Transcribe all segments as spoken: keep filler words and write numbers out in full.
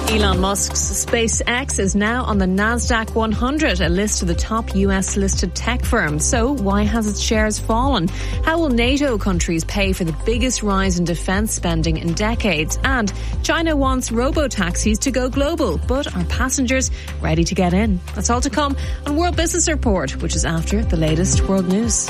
Elon Musk's SpaceX is now on the NASDAQ one hundred, a list of the top U S-listed tech firms. So why has its shares fallen? How will NATO countries pay for the biggest rise in defence spending in decades? And China wants robo-taxis to go global, but are passengers ready to get in? That's all to come on World Business Report, which is after the latest world news.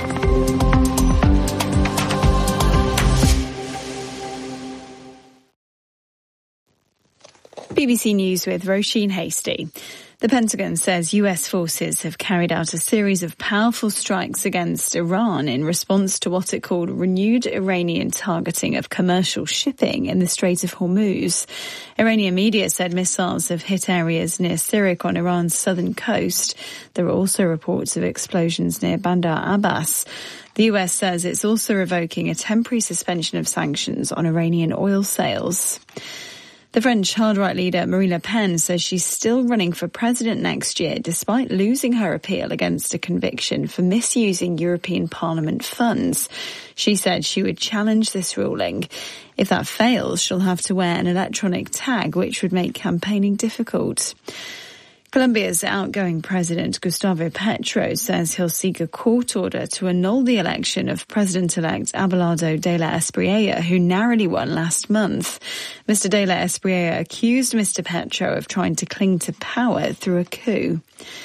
B B C News with Roisin Hasty. The Pentagon says U S forces have carried out a series of powerful strikes against Iran in response to what it called renewed Iranian targeting of commercial shipping in the Strait of Hormuz. Iranian media said missiles have hit areas near Sirik on Iran's southern coast. There are also reports of explosions near Bandar Abbas. The U S says it's also revoking a temporary suspension of sanctions on Iranian oil sales. The French hard-right leader Marine Le Pen says she's still running for president next year despite losing her appeal against a conviction for misusing European Parliament funds. She said she would challenge this ruling. If that fails, she'll have to wear an electronic tag, which would make campaigning difficult. Colombia's outgoing president, Gustavo Petro, says he'll seek a court order to annul the election of President-elect Abelardo de la Espriella, who narrowly won last month. Mister de la Espriella accused Mister Petro of trying to cling to power through a coup.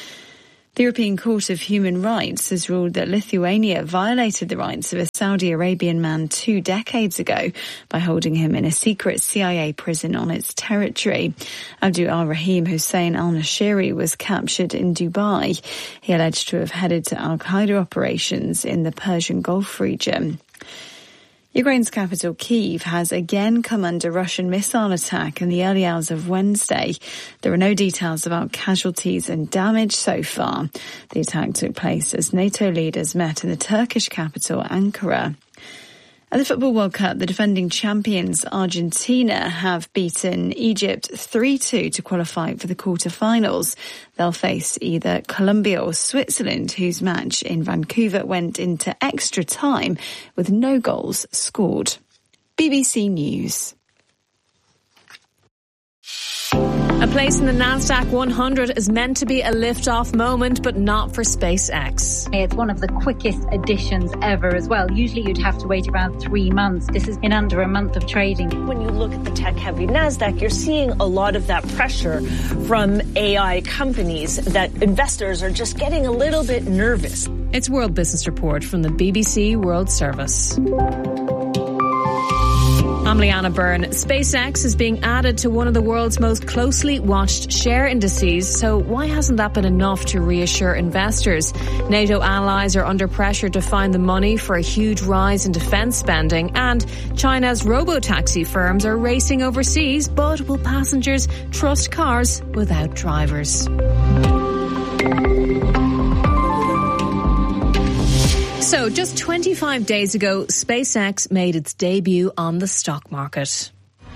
The European Court of Human Rights has ruled that Lithuania violated the rights of a Saudi Arabian man two decades ago by holding him in a secret C I A prison on its territory. Abdul al-Rahim Hussein al-Nashiri was captured in Dubai. He alleged to have headed to al-Qaeda operations in the Persian Gulf region. Ukraine's capital, Kyiv, has again come under Russian missile attack in the early hours of Wednesday. There are no details about casualties and damage so far. The attack took place as NATO leaders met in the Turkish capital, Ankara. At the Football World Cup, the defending champions Argentina have beaten Egypt three two to qualify for the quarter-finals. They'll face either Colombia or Switzerland, whose match in Vancouver went into extra time with no goals scored. B B C News. A place in the NASDAQ one hundred is meant to be a lift-off moment, but not for SpaceX. It's one of the quickest additions ever as well. Usually you'd have to wait around three months. This is in under a month of trading. When you look at the tech-heavy NASDAQ, you're seeing a lot of that pressure from A I companies that investors are just getting a little bit nervous. It's World Business Report from the B B C World Service. I'm Leanna Byrne. SpaceX is being added to one of the world's most closely watched share indices, so why hasn't that been enough to reassure investors? NATO allies are under pressure to find the money for a huge rise in defence spending, and China's robo-taxi firms are racing overseas, but will passengers trust cars without drivers? So, just twenty-five days ago, SpaceX made its debut on the stock market.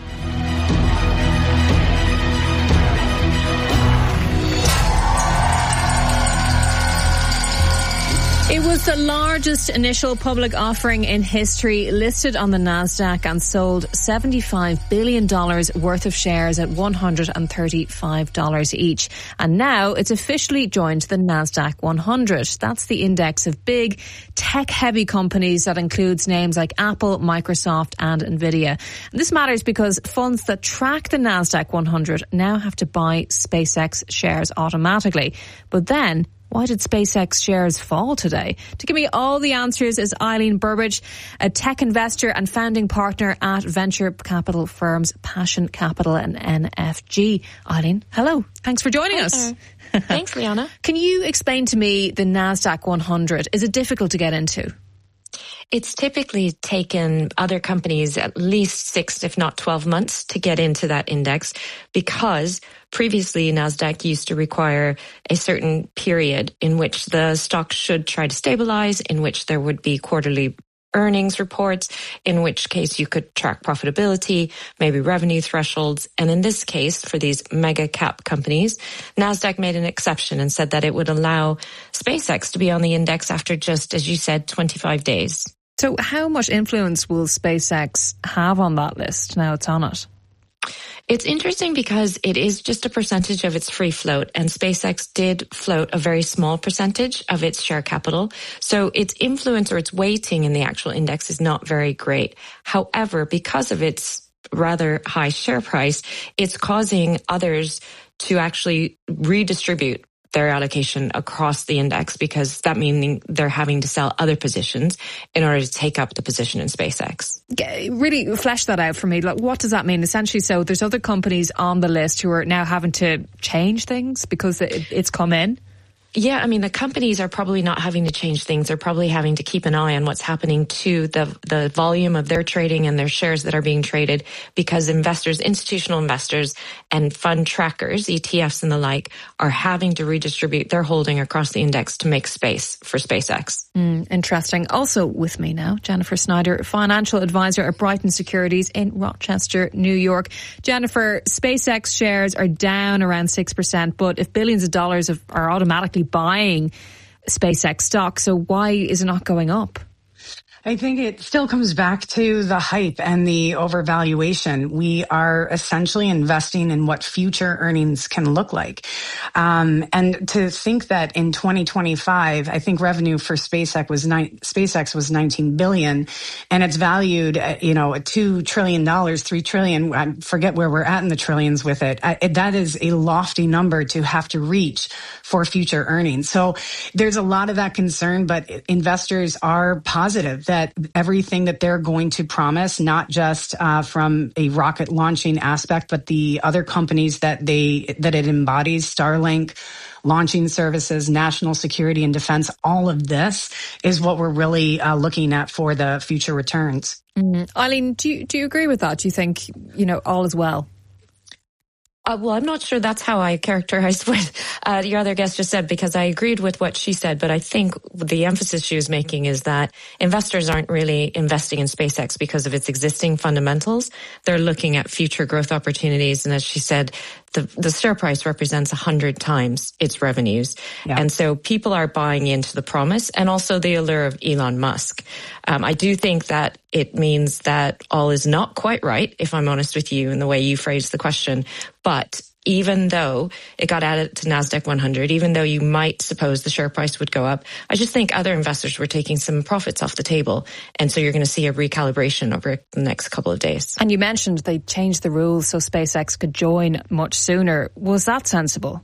It was the largest initial public offering in history, listed on the NASDAQ and sold seventy-five billion dollars worth of shares at one hundred thirty-five dollars each. And now it's officially joined the NASDAQ one hundred. That's the index of big, tech-heavy companies that includes names like Apple, Microsoft and Nvidia. And this matters because funds that track the NASDAQ one hundred now have to buy SpaceX shares automatically. But then, why did SpaceX shares fall today? To give me all the answers is Eileen Burbidge, a tech investor and founding partner at venture capital firms Passion Capital and N F G. Eileen, hello. Thanks for joining Hi us. there. Thanks, Liana. Can you explain to me the NASDAQ one hundred? Is it difficult to get into? It's typically taken other companies at least six, if not twelve months to get into that index because previously NASDAQ used to require a certain period in which the stock should try to stabilize, in which there would be quarterly earnings reports, in which case you could track profitability, maybe revenue thresholds. And in this case, for these mega cap companies, NASDAQ made an exception and said that it would allow SpaceX to be on the index after just, as you said, twenty-five days. So how much influence will SpaceX have on that list now it's on it? It's interesting because it is just a percentage of its free float, and SpaceX did float a very small percentage of its share capital. So its influence or its weighting in the actual index is not very great. However, because of its rather high share price, it's causing others to actually redistribute their allocation across the index, because that meaning they're having to sell other positions in order to take up the position in SpaceX. Really flesh that out for me. Like, what does that mean? Essentially, so there's other companies on the list who are now having to change things because it's come in? Yeah, I mean, the companies are probably not having to change things. They're probably having to keep an eye on what's happening to the the volume of their trading and their shares that are being traded, because investors, institutional investors and fund trackers, E T Fs and the like, are having to redistribute their holding across the index to make space for SpaceX. Mm, interesting. Also with me now, Jennifer Snyder, financial advisor at Brighton Securities in Rochester, New York. Jennifer, SpaceX shares are down around six percent, but if billions of dollars of, are automatically buying SpaceX stock, so why is it not going up? I think it still comes back to the hype and the overvaluation. We are essentially investing in what future earnings can look like. Um, and to think that in twenty twenty-five, I think revenue for SpaceX was nine, SpaceX was nineteen billion, and it's valued at, you know, at two trillion dollars, three trillion. I forget where we're at in the trillions with it. I, it. That is a lofty number to have to reach for future earnings. So there's a lot of that concern, but investors are positive that that everything that they're going to promise, not just uh, from a rocket launching aspect, but the other companies that they that it embodies, Starlink, launching services, national security and defense, all of this is what we're really uh, looking at for the future returns. Mm. Eileen, do you, do you agree with that? Do you think, you know, all is well? Uh, well, I'm not sure that's how I characterized what uh, your other guest just said, because I agreed with what she said. But I think the emphasis she was making is that investors aren't really investing in SpaceX because of its existing fundamentals. They're looking at future growth opportunities. And as she said, the, the share price represents one hundred times its revenues. Yeah. And so people are buying into the promise and also the allure of Elon Musk. Um, I do think that it means that all is not quite right, if I'm honest with you, in the way you phrased the question. But even though it got added to NASDAQ one hundred, even though you might suppose the share price would go up, I just think other investors were taking some profits off the table. And so you're going to see a recalibration over the next couple of days. And you mentioned they changed the rules so SpaceX could join much sooner. Was that sensible?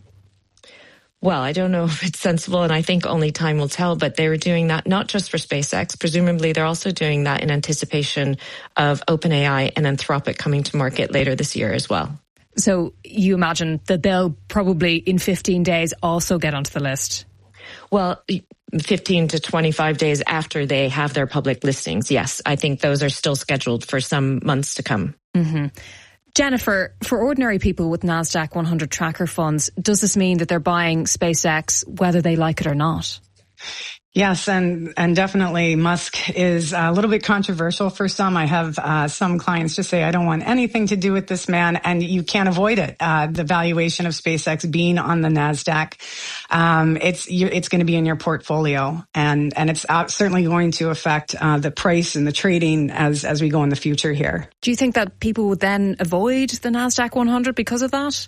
Well, I don't know if it's sensible, and I think only time will tell, but they were doing that not just for SpaceX. Presumably, they're also doing that in anticipation of OpenAI and Anthropic coming to market later this year as well. So you imagine that they'll probably in fifteen days also get onto the list? Well, fifteen to twenty-five days after they have their public listings, yes. I think those are still scheduled for some months to come. Mm-hmm. Jennifer, for ordinary people with NASDAQ one hundred tracker funds, does this mean that they're buying SpaceX whether they like it or not? Yes, and, and definitely Musk is a little bit controversial for some. I have uh, some clients just say, I don't want anything to do with this man, and you can't avoid it. Uh, the valuation of SpaceX being on the NASDAQ, um, it's it's going to be in your portfolio, and, and it's uh, certainly going to affect uh, the price and the trading as, as we go in the future here. Do you think that people would then avoid the NASDAQ one hundred because of that?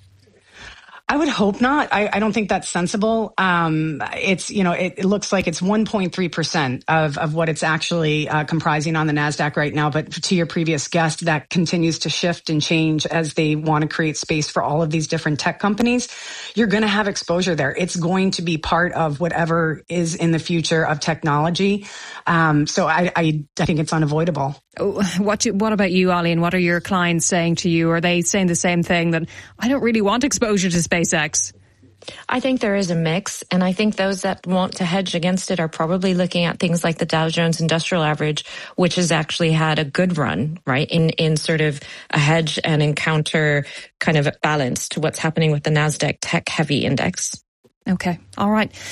I would hope not. I, I don't think that's sensible. Um, it's, you know, it, it looks like it's one point three percent of, of what it's actually uh, comprising on the NASDAQ right now. But to your previous guest, that continues to shift and change as they want to create space for all of these different tech companies. You're going to have exposure there. It's going to be part of whatever is in the future of technology. Um, so I, I, I think it's unavoidable. What do, what about you, Eileen? What are your clients saying to you? Are they saying the same thing, that I don't really want exposure to SpaceX? I think there is a mix, and I think those that want to hedge against it are probably looking at things like the Dow Jones Industrial Average, which has actually had a good run, right, in, in sort of a hedge and encounter kind of balance to what's happening with the NASDAQ tech-heavy index. Okay, all right.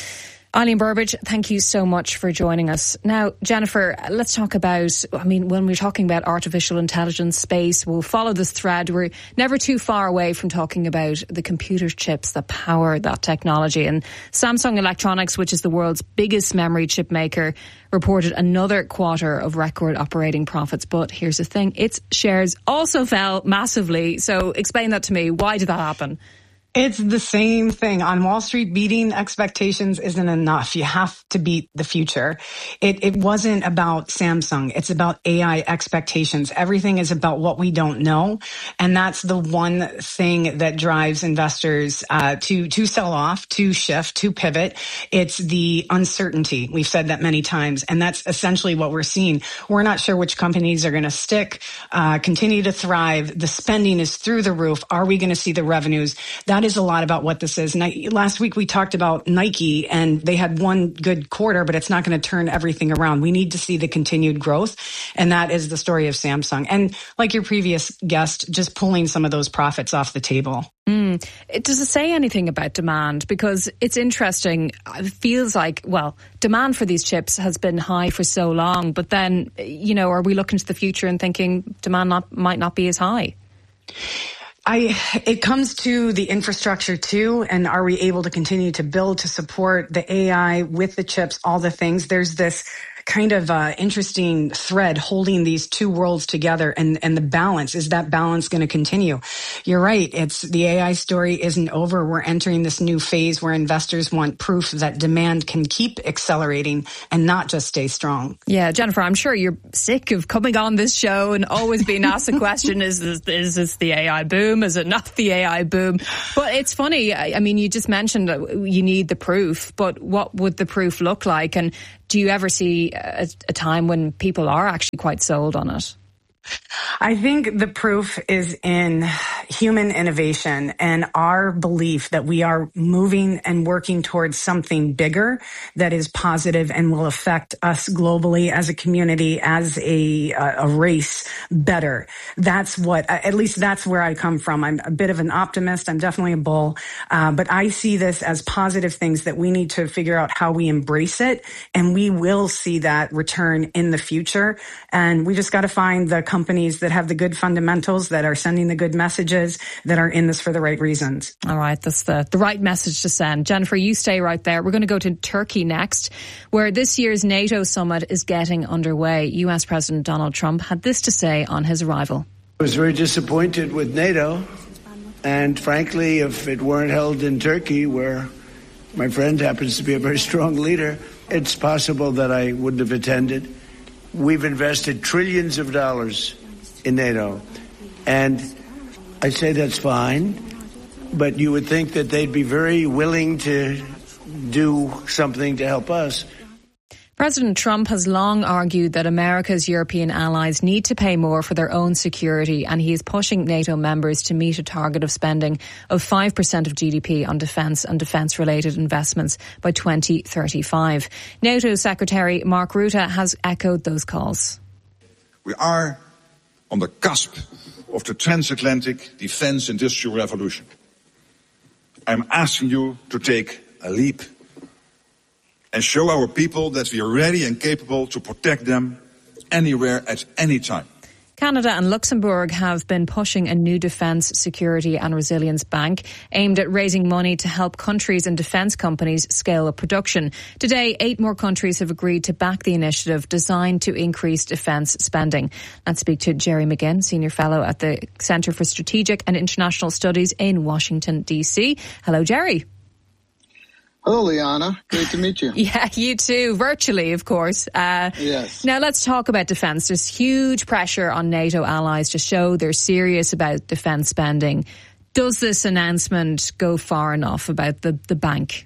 Eileen Burbidge, thank you so much for joining us. Now, Jennifer, let's talk about, I mean, when we're talking about artificial intelligence space, we'll follow this thread. We're never too far away from talking about the computer chips that power that technology. And Samsung Electronics, which is the world's biggest memory chip maker, reported another quarter of record operating profits. But here's the thing, its shares also fell massively. So explain that to me. Why did that happen? It's the same thing. On Wall Street, beating expectations isn't enough. You have to beat the future. It, it wasn't about Samsung. It's about A I expectations. Everything is about what we don't know. And that's the one thing that drives investors uh, to, to sell off, to shift, to pivot. It's the uncertainty. We've said that many times. And that's essentially what we're seeing. We're not sure which companies are going to stick, uh, continue to thrive. The spending is through the roof. Are we going to see the revenues? That That is a lot about what this is. Last week we talked about Nike, and they had one good quarter, but it's not going to turn everything around. We need to see the continued growth, and that is the story of Samsung. And like your previous guest, just pulling some of those profits off the table. Mm. Does it say anything about demand? Because it's interesting. It feels like, well, demand for these chips has been high for so long, but then, you know, are we looking to the future and thinking demand not, might not be as high? I, it comes to the infrastructure too, and are we able to continue to build to support the A I with the chips, all the things? There's this kind of uh, interesting thread holding these two worlds together, and, and the balance. Is that balance going to continue? You're right. It's the A I story isn't over. We're entering this new phase where investors want proof that demand can keep accelerating and not just stay strong. Yeah, Jennifer, I'm sure you're sick of coming on this show and always being asked the question, is this, is this the A I boom? Is it not the A I boom? But it's funny. I, I mean, you just mentioned that you need the proof, but what would the proof look like? And do you ever see a, a time when people are actually quite sold on it? I think the proof is in human innovation and our belief that we are moving and working towards something bigger that is positive and will affect us globally as a community, as a, a race better. That's what, at least that's where I come from. I'm a bit of an optimist. I'm definitely a bull. Uh, but I see this as positive things that we need to figure out how we embrace it. And we will see that return in the future. And we just got to find the companies that have the good fundamentals, that are sending the good messages, that are in this for the right reasons. All right, that's the, the right message to send. Jennifer, you stay right there. We're going to go to Turkey next, where this year's NATO summit is getting underway. U S President Donald Trump had this to say on his arrival. I was very disappointed with NATO, and frankly, if it weren't held in Turkey, where my friend happens to be a very strong leader, it's possible that I wouldn't have attended. We've invested trillions of dollars in NATO, and I say that's fine, but you would think that they'd be very willing to do something to help us. President Trump has long argued that America's European allies need to pay more for their own security, and he is pushing NATO members to meet a target of spending of five percent of G D P on defence and defence-related investments by twenty thirty-five. NATO Secretary Mark Rutte has echoed those calls. We are on the cusp of the transatlantic defence industrial revolution. I'm asking you to take a leap and show our people that we are ready and capable to protect them anywhere at any time. Canada and Luxembourg have been pushing a new defence, security and resilience bank aimed at raising money to help countries and defence companies scale up production. Today, eight more countries have agreed to back the initiative designed to increase defence spending. Let's speak to Jerry McGinn, Senior Fellow at the Centre for Strategic and International Studies in Washington, D C. Hello, Jerry. Hello, Liana. Great to meet you. Yeah, you too. Virtually, of course. Uh, yes. Now, let's talk about defence. There's huge pressure on NATO allies to show they're serious about defence spending. Does this announcement go far enough about the, the bank?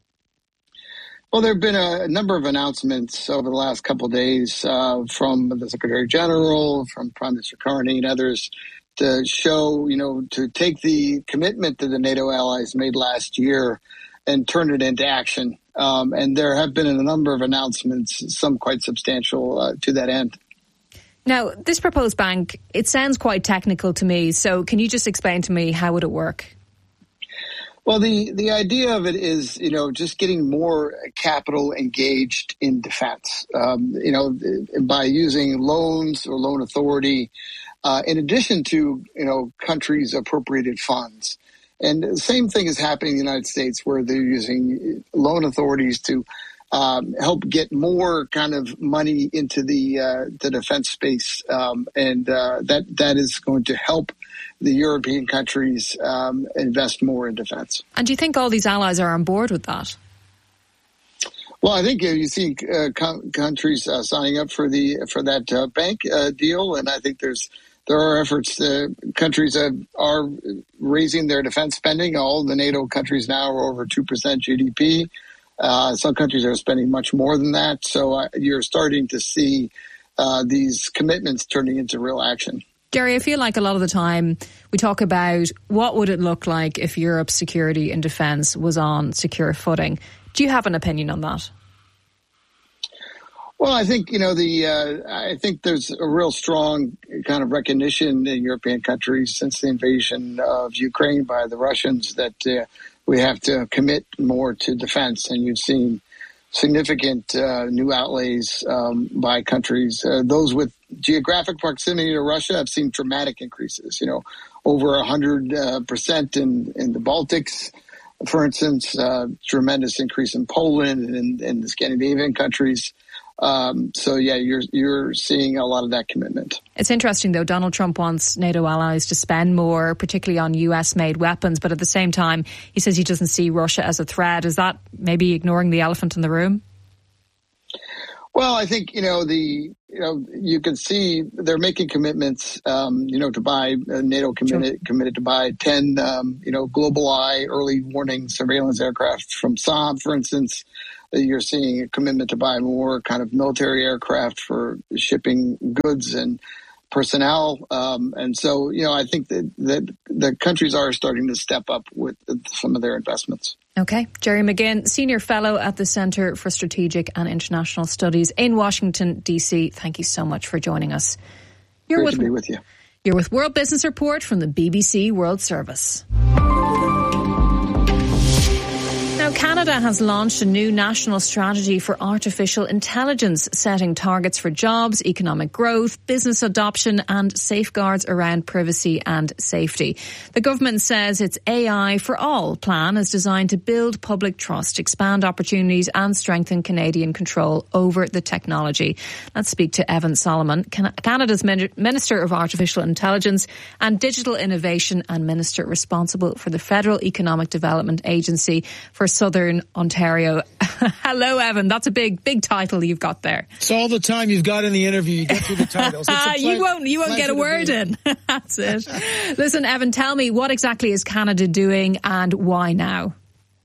Well, there have been a number of announcements over the last couple of days uh, from the Secretary General, from Prime Minister Carney and others to show, you know, to take the commitment that the NATO allies made last year and turn it into action. Um, and there have been a number of announcements, some quite substantial uh, to that end. Now, this proposed bank, it sounds quite technical to me. So can you just explain to me how would it work? Well, the, the idea of it is, you know, just getting more capital engaged in defense, um, you know, by using loans or loan authority, uh, in addition to, you know, countries' appropriated funds. And the same thing is happening in the United States, where they're using loan authorities to um, help get more kind of money into the uh, the defense space, um, and uh, that that is going to help the European countries um, invest more in defense. And do you think all these allies are on board with that? Well, I think uh, you see uh, co- countries uh, signing up for the for that uh, bank uh, deal, and I think there's there are efforts. Uh, countries uh, are raising their defense spending. All the NATO countries now are over two percent G D P. Uh, some countries are spending much more than that. So uh, you're starting to see uh, these commitments turning into real action. Jerry, I feel like a lot of the time we talk about what would it look like if Europe's security and defence was on secure footing. Do you have an opinion on that? Well, I think, you know, the uh, I think there's a real strong kind of recognition in European countries since the invasion of Ukraine by the Russians that uh, we have to commit more to defense. And you've seen significant uh, new outlays um, by countries. Uh, those with geographic proximity to Russia have seen dramatic increases, you know, over one hundred percent in, in the Baltics, for instance, uh, tremendous increase in Poland and in the Scandinavian countries. Um, so, yeah, you're you're seeing a lot of that commitment. It's interesting, though. Donald Trump wants NATO allies to spend more, particularly on U S-made weapons. But at the same time, he says he doesn't see Russia as a threat. Is that maybe ignoring the elephant in the room? Well, I think, you know, the you know, you can see they're making commitments, um, you know, to buy, uh, NATO committed, sure. committed to buy ten, um, you know, Global Eye early warning surveillance aircraft from Saab, for instance. You're seeing a commitment to buy more kind of military aircraft for shipping goods and personnel. Um, and so, you know, I think that, that the countries are starting to step up with some of their investments. Okay. Jerry McGinn, Senior Fellow at the Centre for Strategic and International Studies in Washington, D C. Thank you so much for joining us. You're Great with, to be with you. You're with World Business Report from the B B C World Service. Now, Canada has launched a new national strategy for artificial intelligence, setting targets for jobs, economic growth, business adoption and safeguards around privacy and safety. The government says its A I for All plan is designed to build public trust, expand opportunities and strengthen Canadian control over the technology. Let's speak to Evan Solomon, Canada's Minister of Artificial Intelligence and Digital Innovation and Minister responsible for the Federal Economic Development Agency for Southern Ontario. Hello, Evan. That's a big, big title you've got there. It's all the time you've got in the interview. You get through the titles. Ple- you won't, you won't get a word in. That's it. Listen, Evan, tell me, what exactly is Canada doing and why now?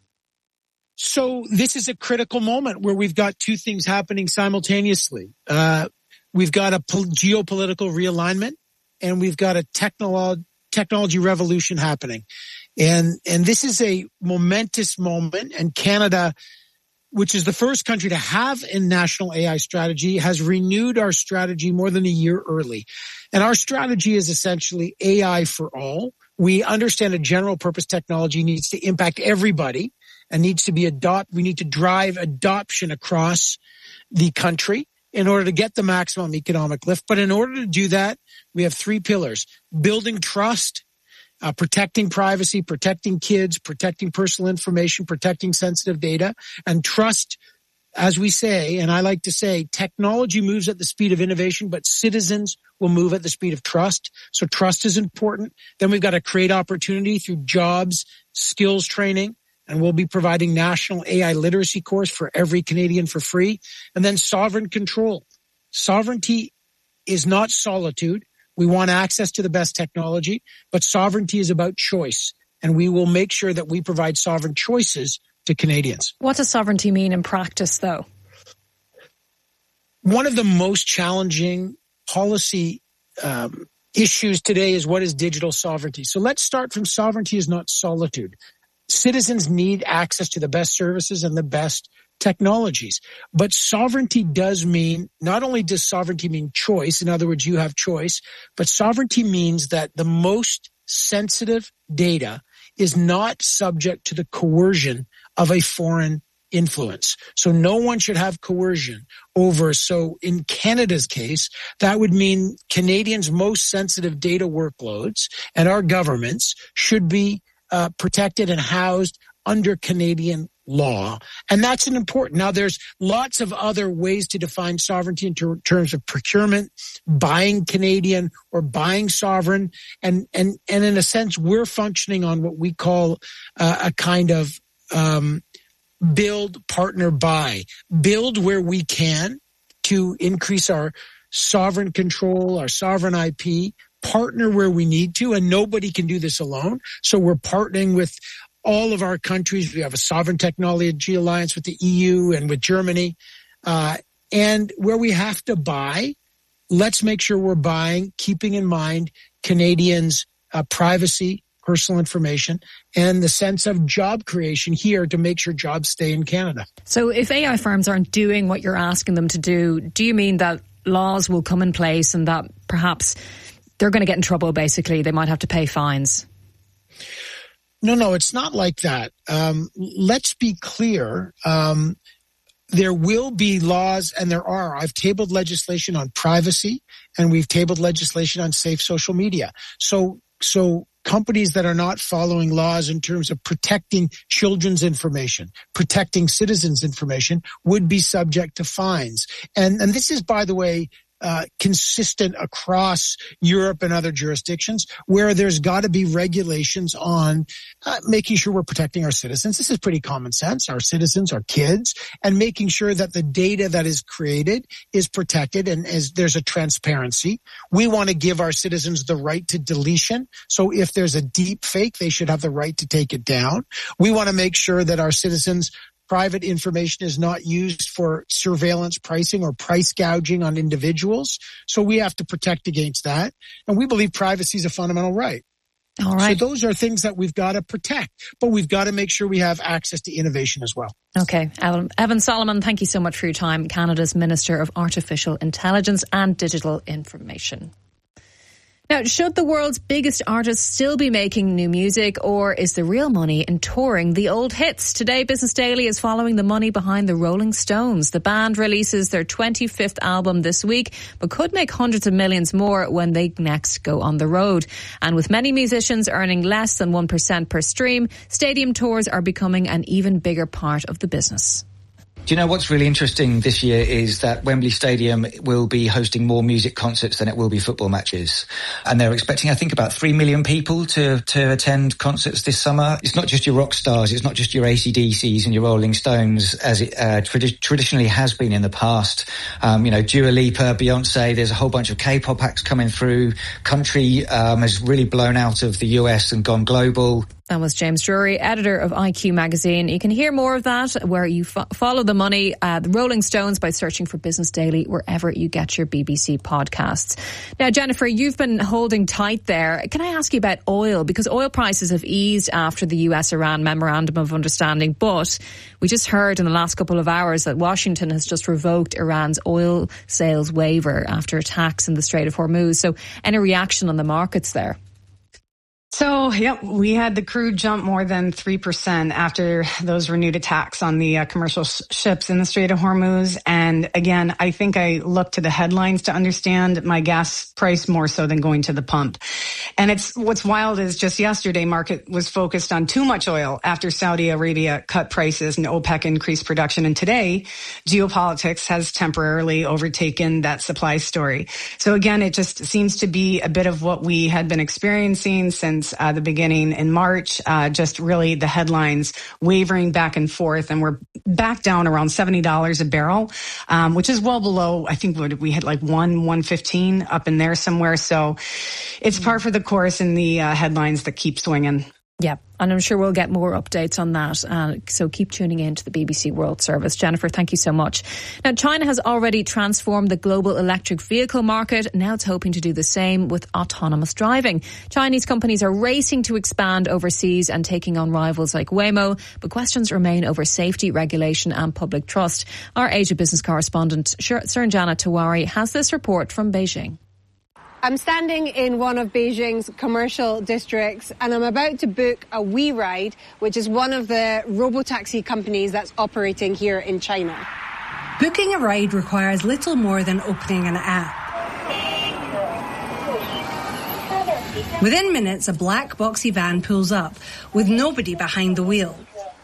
So this is a critical moment where we've got two things happening simultaneously. Uh, we've got a pol- geopolitical realignment and we've got a technolo- technology revolution happening. And, and this is a momentous moment, and Canada, which is the first country to have a national A I strategy, has renewed our strategy more than a year early. And our strategy is essentially A I for all. We understand a general purpose technology needs to impact everybody and needs to be adopt. We need to drive adoption across the country in order to get the maximum economic lift. But in order to do that, we have three pillars: building trust, Uh, protecting privacy, protecting kids, protecting personal information, protecting sensitive data, and trust. As we say, and I like to say, technology moves at the speed of innovation, but citizens will move at the speed of trust. So trust is important. Then we've got to create opportunity through jobs, skills training, and we'll be providing national A I literacy course for every Canadian for free. And then sovereign control. Sovereignty is not solitude. We want access to the best technology, but sovereignty is about choice, and we will make sure that we provide sovereign choices to Canadians. What does sovereignty mean in practice, though? One of the most challenging policy um, issues today is what is digital sovereignty. So let's start from sovereignty is not solitude. Citizens need access to the best services and the best technologies. But sovereignty does mean, not only does sovereignty mean choice, in other words, you have choice, but sovereignty means that the most sensitive data is not subject to the coercion of a foreign influence. So no one should have coercion over. So in Canada's case, that would mean Canadians' most sensitive data workloads and our governments should be uh, protected and housed under Canadian law. And that's an important. Now, there's lots of other ways to define sovereignty in ter- terms of procurement, buying Canadian or buying sovereign. And, and, and in a sense, we're functioning on what we call uh, a kind of um, build, partner, buy. Build where we can to increase our sovereign control, our sovereign I P, partner where we need to, and nobody can do this alone. So we're partnering with all of our countries. We have a sovereign technology alliance with the E U and with Germany. Uh, and where we have to buy, let's make sure we're buying, keeping in mind Canadians' uh, privacy, personal information, and the sense of job creation here to make sure jobs stay in Canada. So if A I firms aren't doing what you're asking them to do, do you mean that laws will come in place and that perhaps they're going to get in trouble, basically? They might have to pay fines? No, no, it's not like that. Um, let's be clear. Um, there will be laws, and there are. I've tabled legislation on privacy, and we've tabled legislation on safe social media. So, so companies that are not following laws in terms of protecting children's information, protecting citizens' information, would be subject to fines. And, and this is, by the way, Uh, consistent across Europe and other jurisdictions where there's got to be regulations on uh, making sure we're protecting our citizens. This is pretty common sense. Our citizens, our kids, and making sure that the data that is created is protected and as there's a transparency. We want to give our citizens the right to deletion. So if there's a deep fake, they should have the right to take it down. We want to make sure that our citizens' private information is not used for surveillance pricing or price gouging on individuals. So we have to protect against that. And we believe privacy is a fundamental right. All right. So those are things that we've got to protect, but we've got to make sure we have access to innovation as well. Okay. Evan, Evan Solomon, thank you so much for your time. Canada's Minister of Artificial Intelligence and Digital Information. Now, should the world's biggest artists still be making new music, or is the real money in touring the old hits? Today, Business Daily is following the money behind the Rolling Stones. The band releases their twenty-fifth album this week, but could make hundreds of millions more when they next go on the road. And with many musicians earning less than one percent per stream, stadium tours are becoming an even bigger part of the business. Do you know what's really interesting this year is that Wembley Stadium will be hosting more music concerts than it will be football matches. And they're expecting, I think, about three million people to, to attend concerts this summer. It's not just your rock stars, it's not just your A C D Cs and your Rolling Stones, as it uh, tradi- traditionally has been in the past. Um, you know, Dua Lipa, Beyonce, there's a whole bunch of K-pop acts coming through. Country um, has really blown out of the U S and gone global. That was James Drury, editor of I Q magazine. You can hear more of that where you fo- follow the money, uh, the Rolling Stones, by searching for Business Daily wherever you get your B B C podcasts. Now, Jennifer, you've been holding tight there. Can I ask you about oil? Because oil prices have eased after the U S-Iran Memorandum of Understanding, but we just heard in the last couple of hours that Washington has just revoked Iran's oil sales waiver after attacks in the Strait of Hormuz. So any reaction on the markets there? So, yep, we had the crude jump more than three percent after those renewed attacks on the uh, commercial sh- ships in the Strait of Hormuz. And again, I think I look to the headlines to understand my gas price more so than going to the pump. And it's what's wild is just yesterday, market was focused on too much oil after Saudi Arabia cut prices and OPEC increased production. And today, geopolitics has temporarily overtaken that supply story. So again, it just seems to be a bit of what we had been experiencing since Uh, the beginning in March, uh, just really the headlines wavering back and forth, and we're back down around seventy dollars a barrel, um, which is well below, I think we had like one, one fifteen up in there somewhere. So it's par for the course in the uh, headlines that keep swinging. Yeah, and I'm sure we'll get more updates on that. Uh, so keep tuning in to the B B C World Service. Jennifer, thank you so much. Now, China has already transformed the global electric vehicle market. Now it's hoping to do the same with autonomous driving. Chinese companies are racing to expand overseas and taking on rivals like Waymo, but questions remain over safety, regulation and public trust. Our Asia business correspondent, Surnjana Tiwari, has this report from Beijing. I'm standing in one of Beijing's commercial districts and I'm about to book a WeRide, which is one of the robotaxi companies that's operating here in China. Booking a ride requires little more than opening an app. Within minutes, a black boxy van pulls up with nobody behind the wheel.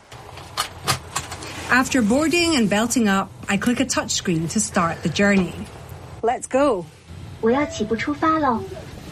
After boarding and belting up, I click a touchscreen to start the journey. Let's go. The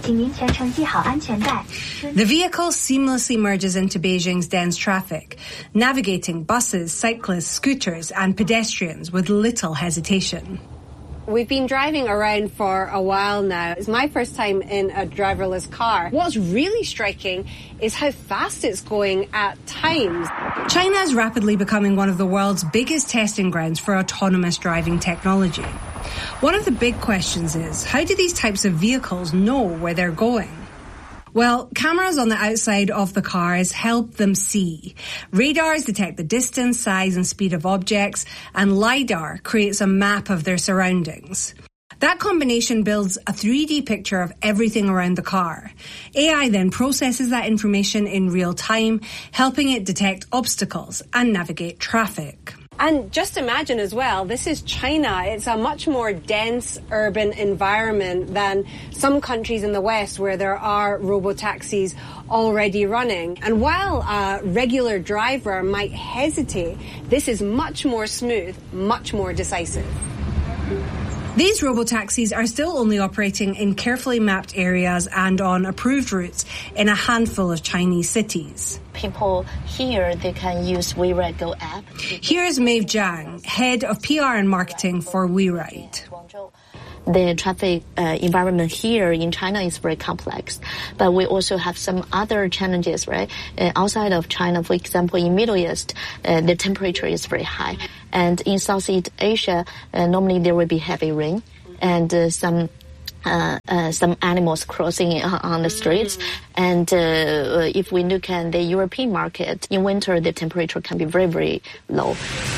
vehicle seamlessly merges into Beijing's dense traffic, navigating buses, cyclists, scooters and pedestrians with little hesitation. We've been driving around for a while now. It's my first time in a driverless car. What's really striking is how fast it's going at times. China is rapidly becoming one of the world's biggest testing grounds for autonomous driving technology. One of the big questions is, how do these types of vehicles know where they're going? Well, cameras on the outside of the cars help them see. Radars detect the distance, size and speed of objects, and LiDAR creates a map of their surroundings. That combination builds a three D picture of everything around the car. A I then processes that information in real time, helping it detect obstacles and navigate traffic. And just imagine as well, this is China. It's a much more dense urban environment than some countries in the West where there are robotaxis already running. And while a regular driver might hesitate, this is much more smooth, much more decisive. These robotaxis are still only operating in carefully mapped areas and on approved routes in a handful of Chinese cities. People here, they can use WeRide Go app. Here's Maeve Zhang, head of P R and marketing for WeRide. The traffic uh, environment here in China is very complex, but we also have some other challenges, right? Uh, outside of China, for example, in Middle East, uh, the temperature is very high. And in Southeast Asia, uh, normally there will be heavy rain and uh, some Uh, uh, some animals crossing on the streets. And uh, if we look at the European market, in winter the temperature can be very, very low.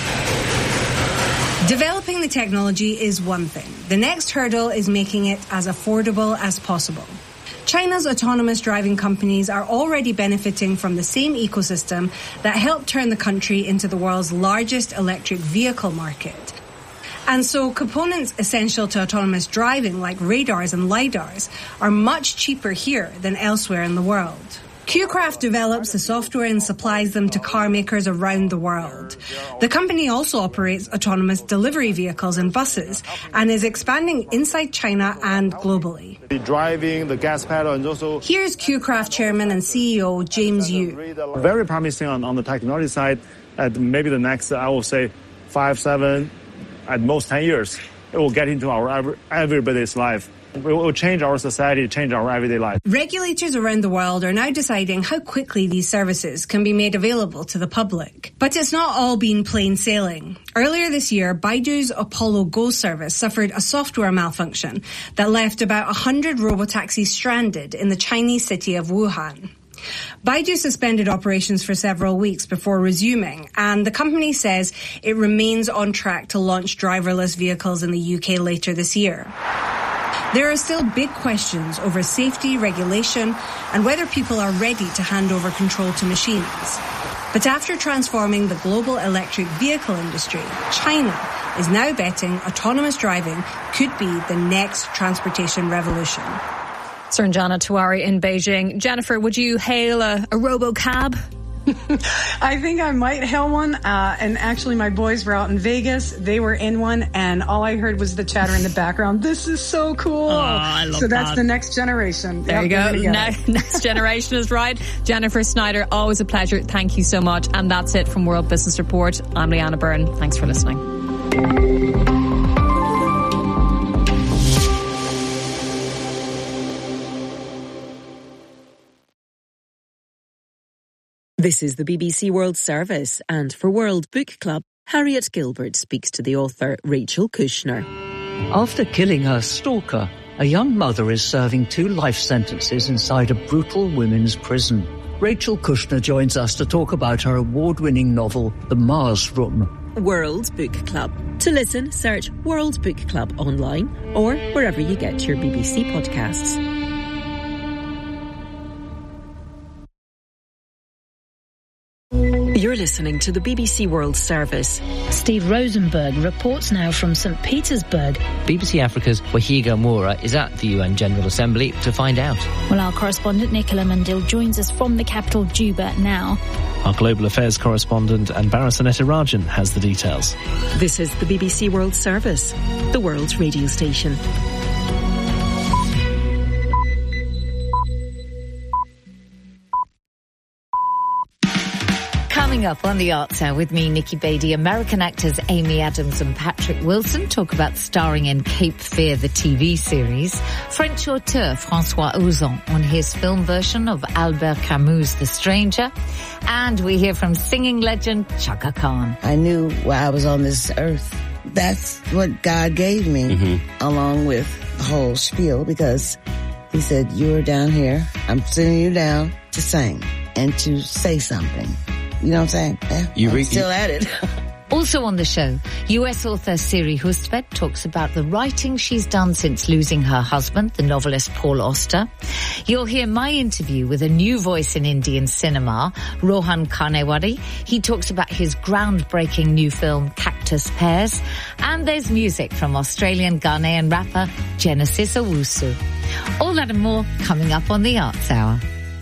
Developing the technology is one thing. The next hurdle is making it as affordable as possible. China's autonomous driving companies are already benefiting from the same ecosystem that helped turn the country into the world's largest electric vehicle market. And so components essential to autonomous driving, like radars and LiDARs, are much cheaper here than elsewhere in the world. Qcraft develops the software and supplies them to car makers around the world. The company also operates autonomous delivery vehicles and buses and is expanding inside China and globally. The driving, the gas pedal, and also... Here's Qcraft chairman and C E O James Yu. Very promising on, on the technology side. At maybe the next, I will say, five, seven... at most ten years, it will get into our everybody's life. It will change our society, change our everyday life. Regulators around the world are now deciding how quickly these services can be made available to the public. But it's not all been plain sailing. Earlier this year, Baidu's Apollo Go service suffered a software malfunction that left about one hundred robotaxis stranded in the Chinese city of Wuhan. Baidu suspended operations for several weeks before resuming, and the company says it remains on track to launch driverless vehicles in the U K later this year. There are still big questions over safety, regulation, and whether people are ready to hand over control to machines. But after transforming the global electric vehicle industry, China is now betting autonomous driving could be the next transportation revolution. Surnjana Tiwari in Beijing. Jennifer, would you hail a, a robo-cab? I think I might hail one. Uh, and actually, my boys were out in Vegas. They were in one, and all I heard was the chatter in the background. This is so cool. Oh, I love so that's that. the next generation. There yep, you go. Ne- next generation is right. Jennifer Snyder, always a pleasure. Thank you so much. And that's it from World Business Report. I'm Leanna Byrne. Thanks for listening. This is the B B C World Service, and for World Book Club, Harriet Gilbert speaks to the author Rachel Kushner. After killing her stalker, a young mother is serving two life sentences inside a brutal women's prison. Rachel Kushner joins us to talk about her award-winning novel, The Mars Room. World Book Club. To listen, search World Book Club online or wherever you get your B B C podcasts. You're listening to the B B C World Service. Steve Rosenberg reports now from Saint Petersburg. B B C Africa's Wahiga Moura is at the U N General Assembly to find out. Well, our correspondent Nicola Mandil joins us from the capital, Juba, now. Our Global Affairs correspondent Anbara Sonetarajan has the details. This is the B B C World Service, the world's radio station. Coming up on the Arts Hour with me, Nikki Beattie, American actors Amy Adams and Patrick Wilson talk about starring in Cape Fear, the T V series. French auteur François Ozon on his film version of Albert Camus' The Stranger. And we hear from singing legend Chaka Khan. I knew why I was on this earth. That's what God gave me, mm-hmm. along with the whole spiel, because he said, you're down here, I'm sending you down to sing and to say something. You know what I'm saying? Yeah, you I'm re- still at it. Also on the show, U S author Siri Hustvedt talks about the writing she's done since losing her husband, the novelist Paul Auster. You'll hear my interview with a new voice in Indian cinema, Rohan Karnewari. He talks about his groundbreaking new film, Cactus Pears. And there's music from Australian Ghanaian rapper Genesis Owusu. All that and more coming up on the Arts Hour.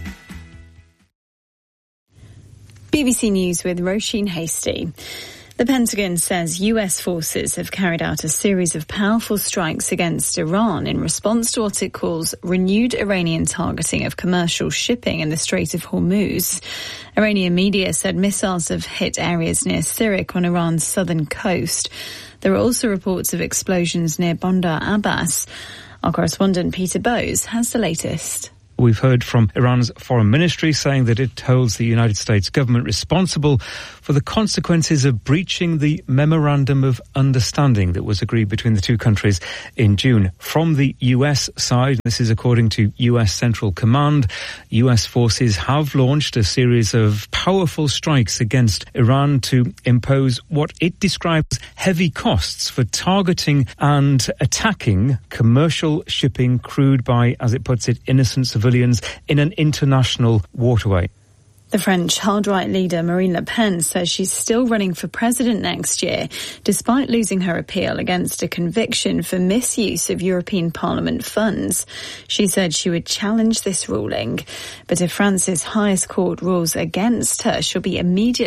B B C News with Roisin Hastie. The Pentagon says U S forces have carried out a series of powerful strikes against Iran in response to what it calls renewed Iranian targeting of commercial shipping in the Strait of Hormuz. Iranian media said missiles have hit areas near Sirik on Iran's southern coast. There are also reports of explosions near Bandar Abbas. Our correspondent Peter Bowes has the latest. We've heard from Iran's foreign ministry saying that it holds the United States government responsible for the consequences of breaching the Memorandum of Understanding that was agreed between the two countries in June. From the U S side, this is according to U S Central Command, U S forces have launched a series of powerful strikes against Iran to impose what it describes heavy costs for targeting and attacking commercial shipping crewed by, as it puts it, innocent civilians in an international waterway. The French hard-right leader Marine Le Pen says she's still running for president next year, despite losing her appeal against a conviction for misuse of European Parliament funds. She said she would challenge this ruling. But if France's highest court rules against her, she'll be immediately